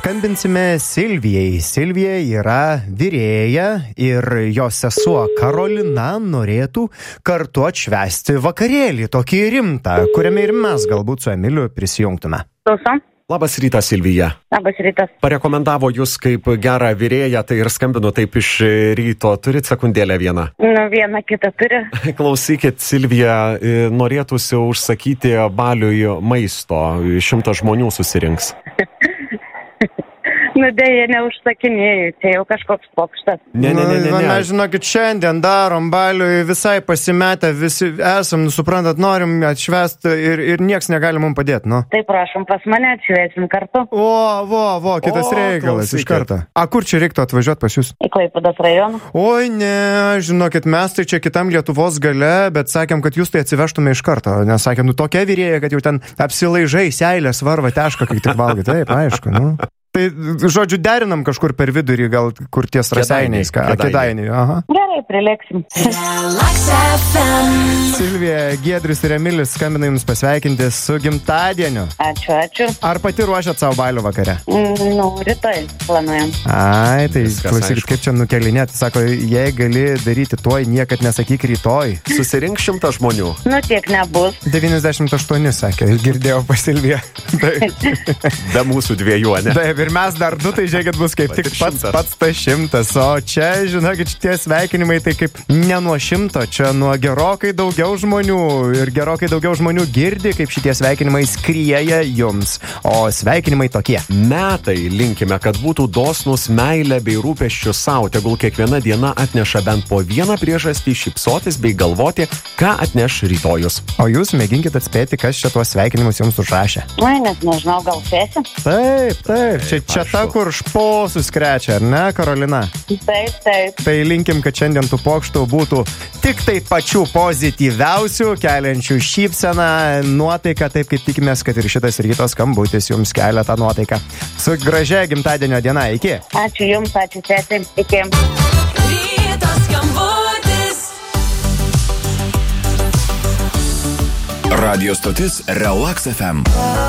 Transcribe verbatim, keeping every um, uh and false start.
paskambinsime Silvijai. Silvija yra virėja ir jos sesuo Karolina norėtų kartu atšvęsti vakarėlį, tokį rimtą, kuriame ir mes galbūt su Emiliu prisijungtume. Klausom. Labas rytas, Silvija. Labas rytas. Parekomendavo jūs kaip gerą virėją, tai ir skambinu taip iš ryto. Turit sekundėlę vieną? Nu, vieną kitą turiu. Klausykit, Silvija, norėtųsi užsakyti baliui maisto. Šimtas žmonių susirinks. Nu, dėja, neužsakinėjau, čia jau kažkoks pokštas. Ne, ne, ne, ne, ne. Mes, žinokit, šiandien darom baliui, visai pasimetę, visi esam, suprantat, norim atšvęsti ir, ir nieks negali mums padėti, nu. Tai prašom, pas mane atšvęsim kartu. O, vo, vo, kitas O, reikalas klausykit. iš karto. A, kur čia reiktų atvažiuoti pas jūs? Į Klaipėdos rajoną. Oi, ne, žinokit, mes tai čia kitam Lietuvos gale, bet sakėm, kad jūs tai atsivežtume iš karto, nes sakėm, nu tokia virėja, kad jau ten apsilaižai, seilės, varva, teška, kai tik valgai, taip, aišku, nu. Tai, žodžiu, derinam kažkur per vidurį, gal kur ties Raseiniais, ką, Kėdainiai, aha. Gerai, prilėksim. Silvija, Giedrius ir Emilis skambina jums pasveikinti su gimtadieniu. Ačiū, ačiū. Ar pati ruošiat savo balių vakare? Mm, nu, rytoj planuojam. Ai, tai Viskas klausykit, aišku. kaip čia nukelinėti. Sako, jei gali daryti tuoj, niekad nesakyk rytoj. Susirink šimtas žmonių. Nu, tiek nebus. devyniasdešimt aštuoni, sakė, girdėjau pas Silviją. Be mūsų dviejų, ne? Taip, ir mes dar du, tai žiūrėkit, bus kaip tik pats, Šimtas. pats tas šimtas. O čia, žinokit, šitie sveikinimai tai kaip ne nuo šimto, čia nuo gerokai daugiau žmonių. Ir gerokai daugiau žmonių girdi, kaip šitie sveikinimai skrieja jums. O sveikinimai tokie. Metai linkime, kad būtų dosnus meilė bei rūpesčių savo. Tegul kiekviena diena atneša bent po vieną priežastį šypsotis bei galvoti, ką atneš rytojus. O jūs mėginkit atspėti, kas čia tuos sveikinimus jums užrašė. Na, net nežinau, gal sėsi? Taip, taip, čia, čia ta, aišku. kur šposus krečia, ar ne, Karolina? Taip, taip. Tai linkim, kad šiandien tų pokštų būtų tik tai pačių pozityviausių, keliančių šypseną, nuotaiką, taip kaip tikimės, kad ir šitas ryto skambutis jums kelia tą nuotaiką. Su gražia gimtadienio diena, iki. Ačiū jums, ačiū sėsi. Iki. Ryto skambutis. Radio stotis Relax F M.